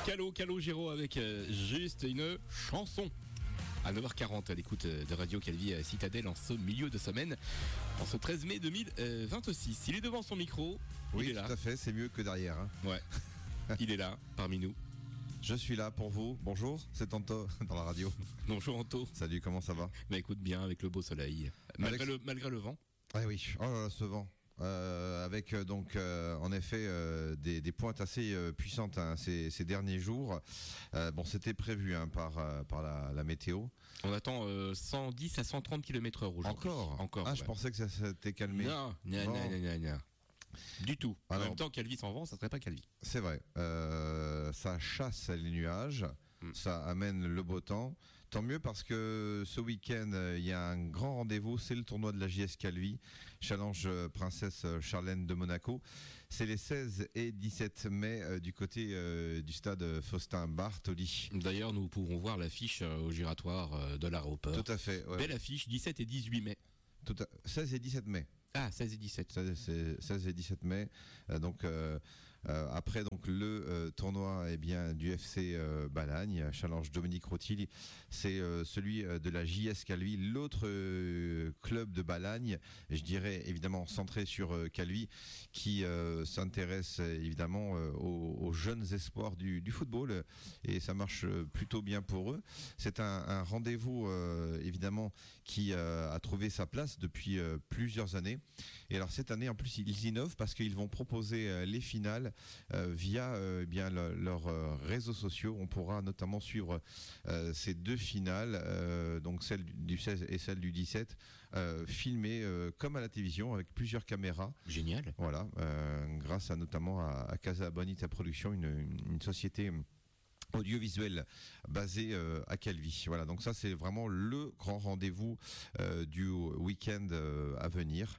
Calogero avec juste une chanson. À 9h40 à l'écoute de Radio Calvi Citadelle en ce milieu de semaine, en ce 13 mai 2026. Il est devant son micro. Oui, il est là. Tout à fait, c'est mieux que derrière. Hein. Ouais. Il est là, parmi nous. Je suis là pour vous. Bonjour, c'est Anto dans la radio. Bonjour Anto. Salut, comment ça va? Bah écoute bien avec le beau soleil. Malgré le vent. Ah oui, oh là là, ce vent. Avec donc en effet des pointes assez puissantes hein, ces derniers jours. Bon, c'était prévu hein, par la météo. On attend 110 à 130 km/h aujourd'hui. Encore. Ah, ouais. Je pensais que ça s'était calmé. Non. Du tout. En même temps, Calvi sans vent, ça serait pas Calvi. C'est vrai. Ça chasse les nuages. Ça amène le beau temps. Tant mieux parce que ce week-end, il y a un grand rendez-vous, c'est le tournoi de la JS Calvi, Challenge Princesse Charlène de Monaco. C'est les 16 et 17 mai du côté du stade Faustin Bartoli. D'ailleurs, nous pourrons voir l'affiche au giratoire de l'aéroport. Tout à fait. Ouais. Belle affiche, 17 et 18 mai. 16 et 17 mai. Ah, 16 et 17. 16 et 17 mai. Après donc le tournoi du FC Balagne, Challenge Dominique Rothil, c'est celui de la JS Calvi, l'autre club de Balagne, je dirais évidemment centré sur Calvi, qui s'intéresse évidemment aux jeunes espoirs du football, et ça marche plutôt bien pour eux. C'est un rendez-vous évidemment qui a trouvé sa place depuis plusieurs années. Et alors cette année en plus ils innovent parce qu'ils vont proposer les finales via leurs réseaux sociaux. On pourra notamment suivre ces deux finales, donc celle du 16 et celle du 17, filmées comme à la télévision avec plusieurs caméras. Génial. Voilà, grâce notamment à Casa Bonita Production, une société audiovisuel basé à Calvi. Voilà, donc ça c'est vraiment le grand rendez-vous du week-end à venir.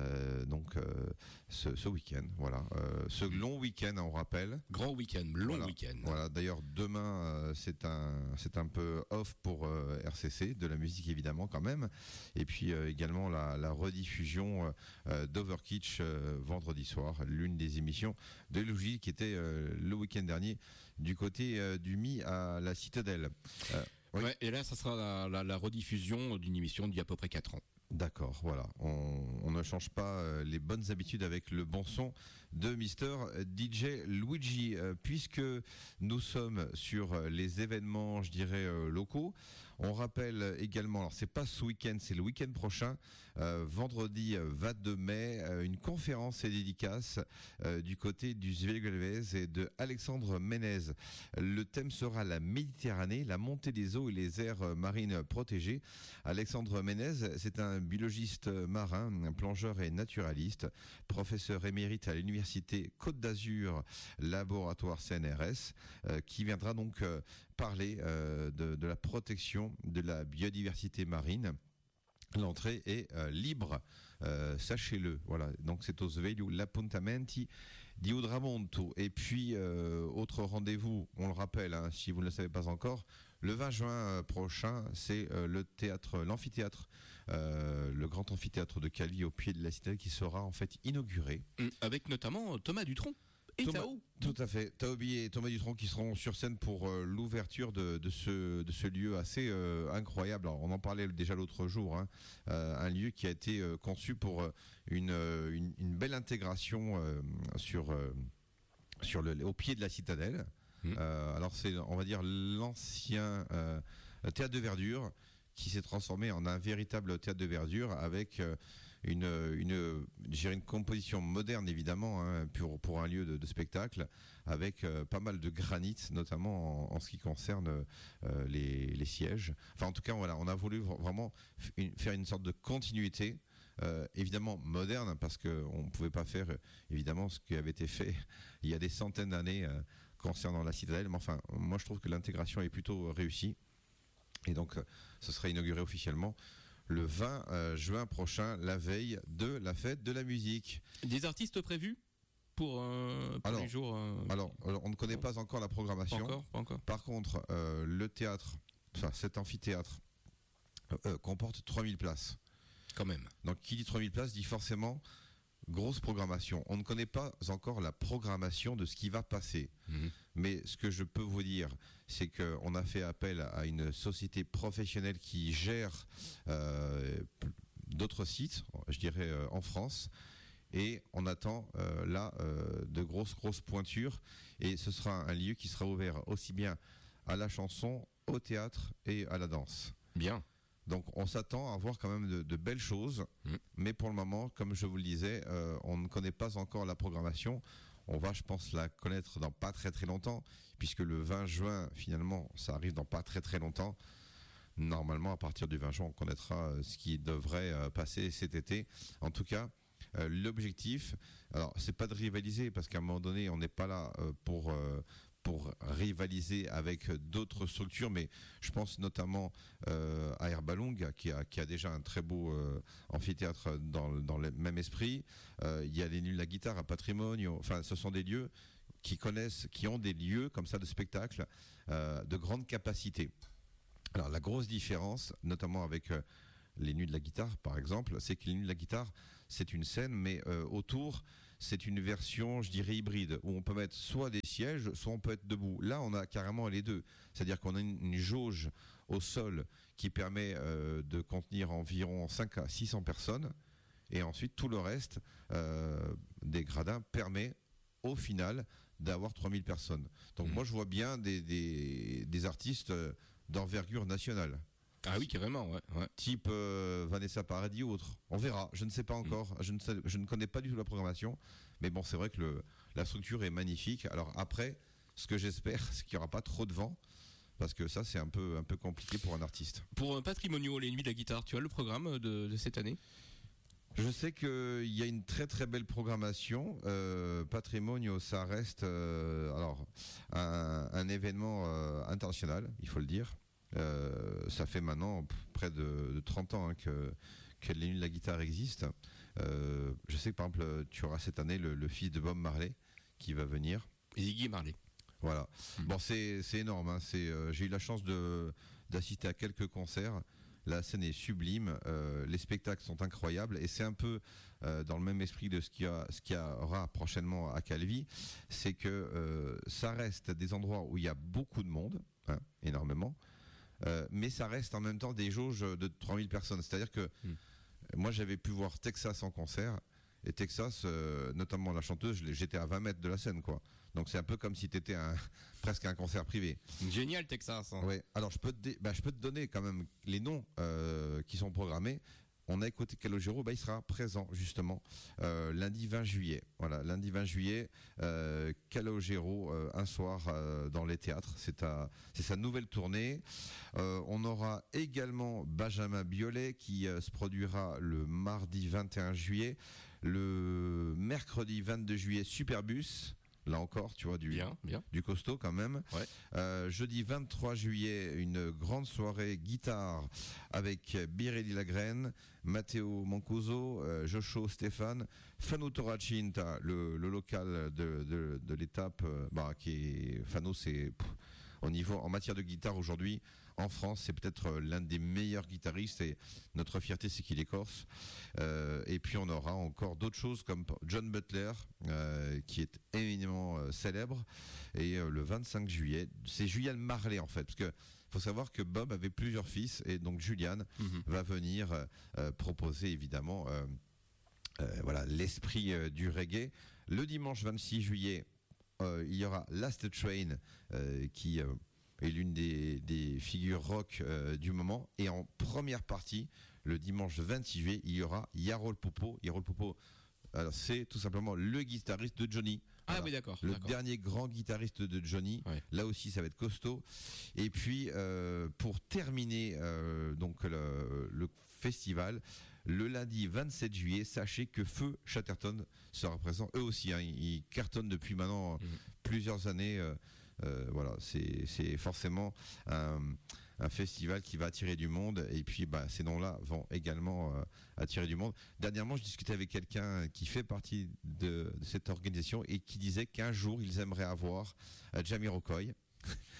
Ce week-end, voilà, ce long week-end, on rappelle. Grand week-end, long week-end. Voilà. D'ailleurs, demain c'est un peu off pour RCC, de la musique évidemment quand même. Et puis également la rediffusion d'Overkitsch vendredi soir, l'une des émissions de Logie qui était le week-end dernier du côté du Mi à la Citadelle. Oui. Ouais, et là, ça sera la rediffusion d'une émission d'il y a à peu près 4 ans. D'accord, voilà. On ne change pas les bonnes habitudes avec le bon son de Mister DJ Luigi, puisque nous sommes sur les événements, je dirais, locaux. On rappelle également, alors c'est pas ce week-end, c'est le week-end prochain, vendredi 22 mai, une conférence et dédicace du côté du Svelgalvez et de Alexandre Ménez. Le thème sera la Méditerranée, la montée des eaux et les aires marines protégées. Alexandre Ménez, c'est un biologiste marin, un plongeur et naturaliste, professeur émérite à l'université Côte d'Azur, laboratoire CNRS, qui viendra donc parler de la protection de la biodiversité marine. L'entrée est libre, sachez-le. Voilà, donc c'est au Sveglio l'appuntamenti di Udramonto. Et puis autre rendez-vous, on le rappelle, hein, si vous ne le savez pas encore, le 20 juin prochain, c'est l'amphithéâtre, le grand amphithéâtre de Calvi au pied de la citadelle qui sera en fait inauguré. Avec notamment Thomas Dutronc. Tao. Tout à fait. Taobi et Thomas Dutronc qui seront sur scène pour l'ouverture de ce lieu assez incroyable. Alors, on en parlait déjà l'autre jour. Hein. Un lieu qui a été conçu pour une belle intégration au pied de la citadelle. Alors c'est, on va dire, l'ancien théâtre de verdure qui s'est transformé en un véritable théâtre de verdure avec une composition moderne évidemment hein, pour un lieu de spectacle avec pas mal de granit notamment en ce qui concerne les sièges. Enfin en tout cas voilà, on a voulu vraiment faire une sorte de continuité. Évidemment moderne parce qu'on ne pouvait pas faire évidemment ce qui avait été fait il y a des centaines d'années concernant la citadelle, mais enfin moi je trouve que l'intégration est plutôt réussie et donc ce sera inauguré officiellement le 20 juin prochain, la veille de la fête de la musique. Des artistes prévus pour les jours Alors on ne connaît pas encore la programmation. Pas encore. Par contre le théâtre, enfin cet amphithéâtre comporte 3000 places. Quand même. Donc qui dit 3000 places dit forcément grosse programmation. On ne connaît pas encore la programmation de ce qui va passer. Mais ce que je peux vous dire, c'est qu'on a fait appel à une société professionnelle qui gère d'autres sites, je dirais en France. Et on attend de grosses pointures. Et ce sera un lieu qui sera ouvert aussi bien à la chanson, au théâtre et à la danse. Bien. Donc on s'attend à voir quand même de belles choses. Mais pour le moment, comme je vous le disais, on ne connaît pas encore la programmation. On va, je pense, la connaître dans pas très très longtemps, puisque le 20 juin, finalement, ça arrive dans pas très très longtemps. Normalement, à partir du 20 juin, on connaîtra ce qui devrait passer cet été. En tout cas, l'objectif, alors c'est pas de rivaliser, parce qu'à un moment donné, on n'est pas là pour rivaliser avec d'autres structures, mais je pense notamment à Herbalung, qui a déjà un très beau amphithéâtre dans le même esprit. Il y a les Nuls de la Guitare à Patrimonio. Enfin, ce sont des lieux qui ont des lieux comme ça de spectacle de grande capacité. Alors la grosse différence, notamment avec les Nuits de la Guitare par exemple, c'est que les Nuits de la Guitare, c'est une scène, mais autour, c'est une version, je dirais, hybride, où on peut mettre soit des sièges, soit on peut être debout. Là, on a carrément les deux. C'est-à-dire qu'on a une jauge au sol qui permet de contenir environ 500 à 600 personnes. Et ensuite, tout le reste des gradins permet, au final, d'avoir 3000 personnes. Donc moi, je vois bien des artistes d'envergure nationale. Ah oui, carrément, ouais. Type Vanessa Paradis ou autre. On verra, je ne sais pas encore, je ne connais pas du tout la programmation, mais bon, c'est vrai que la structure est magnifique. Alors après, ce que j'espère, c'est qu'il n'y aura pas trop de vent, parce que ça, c'est un peu compliqué pour un artiste. Pour Patrimonio, les Nuits de la Guitare, tu as le programme de cette année ? Je sais qu'il y a une très très belle programmation. Patrimonio, ça reste un événement international, il faut le dire. Ça fait maintenant près de 30 ans que les Nuits de la Guitare existent. Je sais que par exemple, tu auras cette année le fils de Bob Marley qui va venir. Ziggy Marley. Voilà. Bon, c'est énorme. Hein. J'ai eu la chance d'assister à quelques concerts. La scène est sublime. Les spectacles sont incroyables. Et c'est un peu dans le même esprit de ce qu'il y aura prochainement à Calvi. C'est que ça reste des endroits où il y a beaucoup de monde, hein, énormément. Mais ça reste en même temps des jauges de 3000 personnes. C'est-à-dire que moi, j'avais pu voir Texas en concert. Et Texas, notamment la chanteuse, j'étais à 20 mètres de la scène, quoi. Donc c'est un peu comme si tu étais presque un concert privé. Génial, Texas. Hein. Ouais. Alors je peux te donner quand même les noms qui sont programmés. On a écouté Calogero, il sera présent justement lundi 20 juillet. Voilà, lundi 20 juillet, Calogero, un soir dans les théâtres. C'est sa nouvelle tournée. On aura également Benjamin Biolay qui se produira le mardi 21 juillet. Le mercredi 22 juillet, Superbus. Là encore, tu vois, du costaud quand même. Ouais. Jeudi 23 juillet, une grande soirée guitare avec Birelli Lagraine, Matteo Mancuso, Joshua Stéphane, Fano Toracinta, le local de l'étape, qui est Fano, c'est au niveau en matière de guitare aujourd'hui. En France, c'est peut-être l'un des meilleurs guitaristes et notre fierté, c'est qu'il est corse. Et puis on aura encore d'autres choses comme John Butler, qui est éminemment célèbre. Et le 25 juillet, c'est Julian Marley en fait, parce que faut savoir que Bob avait plusieurs fils et donc Julian va venir proposer évidemment l'esprit du reggae. Le dimanche 26 juillet, il y aura Last Train qui est l'une des figures rock du moment. Et en première partie, le dimanche 26 juillet, il y aura Yarol Popo. Yarol Popo, alors c'est tout simplement le guitariste de Johnny. Ah voilà. Oui, d'accord. Le dernier grand guitariste de Johnny. Ouais. Là aussi, ça va être costaud. Et puis, pour terminer donc le festival, le lundi 27 juillet, sachez que Feu Chatterton sera présent. Eux aussi, hein, ils cartonnent depuis maintenant plusieurs années. Voilà, c'est forcément un festival qui va attirer du monde, et puis ces noms-là vont également attirer du monde. Dernièrement, je discutais avec quelqu'un qui fait partie de cette organisation et qui disait qu'un jour ils aimeraient avoir Jamiroquai.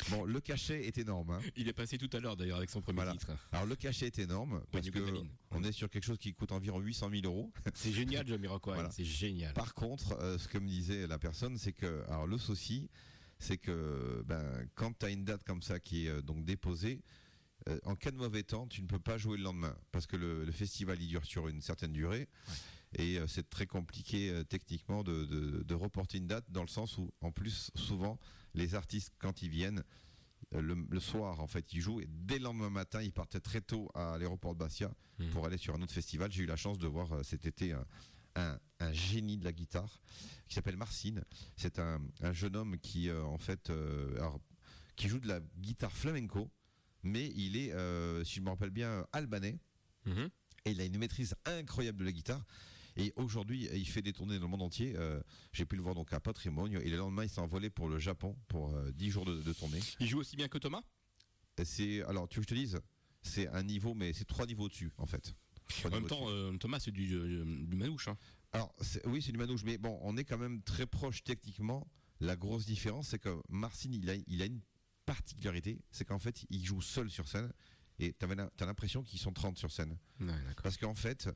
Bon, le cachet est énorme. Hein. Il est passé tout à l'heure d'ailleurs avec son premier titre. Alors le cachet est énorme parce que on est sur quelque chose qui coûte environ 800 000 €. C'est génial, Jamiroquai. Voilà. C'est génial. Par contre, ce que me disait la personne, c'est que alors le souci, c'est que quand tu as une date comme ça qui est donc déposée, en cas de mauvais temps, tu ne peux pas jouer le lendemain parce que le festival il dure sur une certaine durée. Ouais. Et c'est très compliqué techniquement de reporter une date dans le sens où, en plus, souvent, les artistes, quand ils viennent, le soir, en fait, ils jouent et dès le lendemain matin, ils partaient très tôt à l'aéroport de Bastia pour aller sur un autre festival. J'ai eu la chance de voir cet été un génie de la guitare qui s'appelle Marcin. C'est un jeune homme qui, qui joue de la guitare flamenco, mais il est, si je me rappelle bien, albanais. Et il a une maîtrise incroyable de la guitare. Et aujourd'hui, il fait des tournées dans le monde entier. J'ai pu le voir donc à Patrimonio. Et le lendemain, il s'est envolé pour le Japon pour 10 jours de tournée. Il joue aussi bien que Thomas ? Alors, tu veux que je te dise ? C'est un niveau, mais c'est 3 niveaux au-dessus, en fait. En même temps, Thomas, c'est du manouche. Hein. Alors, oui, c'est du manouche. Mais bon, on est quand même très proche techniquement. La grosse différence, c'est que Marcin, il a une particularité. C'est qu'en fait, il joue seul sur scène. Et t'as l'impression qu'ils sont 30 sur scène. Ouais, parce qu'en fait,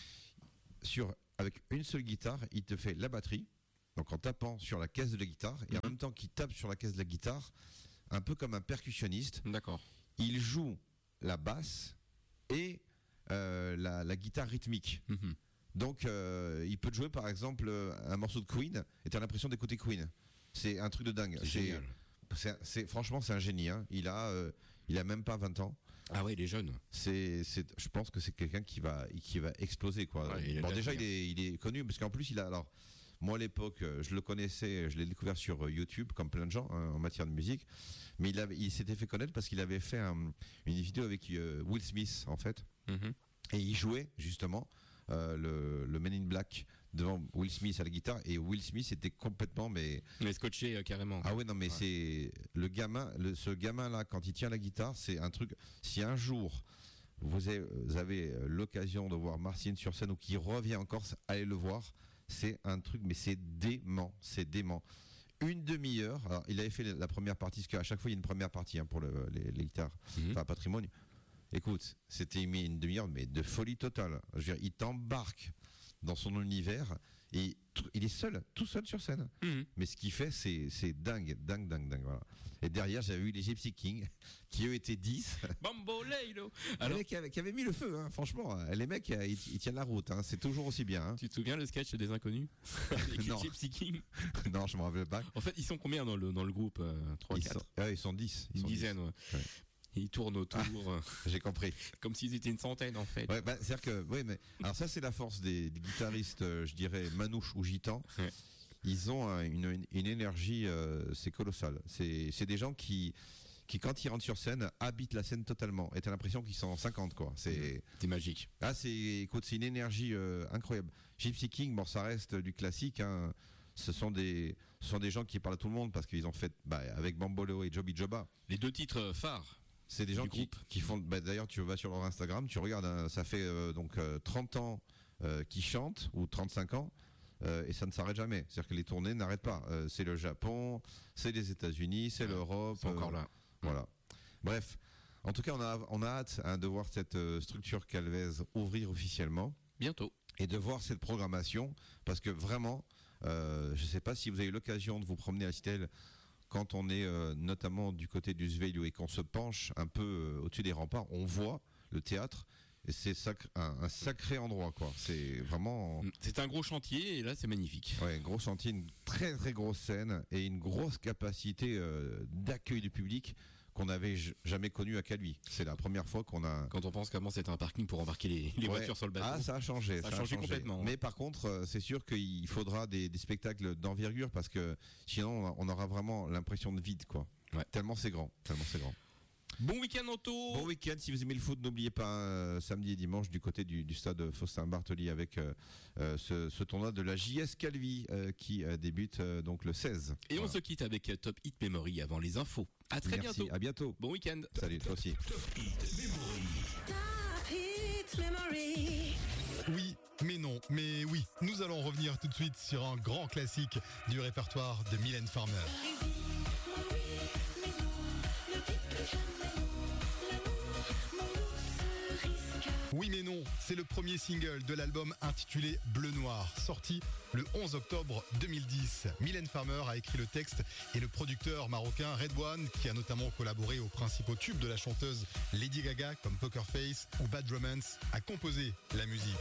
avec une seule guitare, il te fait la batterie, donc en tapant sur la caisse de la guitare, et en même temps qu'il tape sur la caisse de la guitare, un peu comme un percussionniste. D'accord. Il joue la basse et la guitare rythmique. Donc il peut te jouer par exemple un morceau de Queen et tu as l'impression d'écouter Queen. C'est un truc de dingue. C'est génial. Franchement, c'est un génie. Hein. Il a même pas 20 ans. Ah ouais, il est jeune. Je pense que c'est quelqu'un qui va exploser quoi. Ouais, déjà il est connu parce qu'en plus moi à l'époque je le connaissais, je l'ai découvert sur YouTube comme plein de gens en matière de musique, mais il s'était fait connaître parce qu'il avait fait une vidéo avec Will Smith en fait, et il jouait justement le Men in Black devant Will Smith à la guitare et Will Smith était complètement mais scotché carrément. Ah ouais non mais c'est le gamin, ce gamin là quand il tient la guitare c'est un truc. Si un jour vous avez l'occasion de voir Marcin sur scène ou qui revient en Corse, allez le voir, c'est un truc mais c'est dément. Une demi-heure. Alors il avait fait la première partie parce qu'à chaque fois il y a une première partie pour les guitares, enfin Patrimoine. Écoute, c'était une demi-heure mais de folie totale. Je veux dire, il t'embarque dans son univers et il est tout seul sur scène. Mais ce qu'il fait, c'est dingue. Voilà. Et derrière, j'avais vu les Gypsy Kings qui eux étaient 10. Bamboleilo. Les mecs qui avaient mis le feu, hein, franchement. Les mecs, ils tiennent la route. Hein, c'est toujours aussi bien. Hein. Tu te souviens le sketch des Inconnus avec les Gypsy Kings? Non, je me rappelle pas. En fait, ils sont combien dans le groupe 3, 4 Ils sont 10. Une dizaine, ouais. Ils tournent autour. J'ai compris. Comme s'ils étaient une centaine en fait. Ouais, c'est-à-dire que, mais alors ça c'est la force des guitaristes, je dirais manouches ou gitans. Ouais. Ils ont une énergie, c'est colossal. C'est des gens qui quand ils rentrent sur scène habitent la scène totalement. Et t'as l'impression qu'ils sont 50 quoi. C'est magique. Ah c'est une énergie incroyable. Gypsy King, bon ça reste du classique. Hein. Ce sont des gens qui parlent à tout le monde parce qu'ils ont fait avec Bambolo et Joby Joba. Les 2 titres phares. C'est des gens qui font. D'ailleurs, tu vas sur leur Instagram, tu regardes, ça fait 30 ans qu'ils chantent, ou 35 ans, et ça ne s'arrête jamais. C'est-à-dire que les tournées n'arrêtent pas. C'est le Japon, c'est les États-Unis, c'est l'Europe. C'est encore là. Voilà. Bref, en tout cas, on a hâte de voir cette structure Calvez ouvrir officiellement. Bientôt. Et de voir cette programmation, parce que vraiment, je ne sais pas si vous avez eu l'occasion de vous promener à Citel. Quand on est notamment du côté du Sveio et qu'on se penche un peu au-dessus des remparts, on voit le théâtre et c'est un sacré endroit quoi. C'est vraiment. C'est un gros chantier et là c'est magnifique. Ouais, gros chantier, une très très grosse scène et une grosse capacité d'accueil du public qu'on n'avait jamais connu à Calvi. C'est la première fois qu'on a. Quand on pense qu'avant c'était un parking pour embarquer les voitures sur le bateau. Ah, ça a changé. Ça a changé complètement. Mais par contre, c'est sûr qu'il faudra des spectacles d'envergure parce que sinon on aura vraiment l'impression de vide, quoi. Ouais. Tellement c'est grand. Bon week-end Anto. Bon week-end, si vous aimez le foot, n'oubliez pas samedi et dimanche du côté du stade Faustin-Bartoli avec ce tournoi de la JS Calvi qui débute donc le 16. Et voilà. On se quitte avec Top Hit Memory avant les infos. À très bientôt. À bientôt. Bon week-end. Salut, toi aussi. Top Hit Memory. Oui, mais non, mais oui. Nous allons revenir tout de suite sur un grand classique du répertoire de Mylène Farmer. Oui mais non, c'est le premier single de l'album intitulé Bleu Noir, sorti le 11 octobre 2010. Mylène Farmer a écrit le texte et le producteur marocain Redouane, qui a notamment collaboré aux principaux tubes de la chanteuse Lady Gaga comme Poker Face ou Bad Romance, a composé la musique.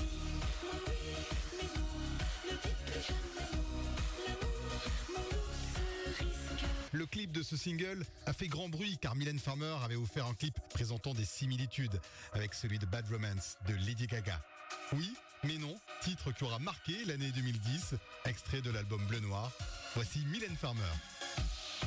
Le clip de ce single a fait grand bruit car Mylène Farmer avait offert un clip présentant des similitudes avec celui de Bad Romance de Lady Gaga. Oui, mais non, titre qui aura marqué l'année 2010, extrait de l'album Bleu Noir. Voici Mylène Farmer.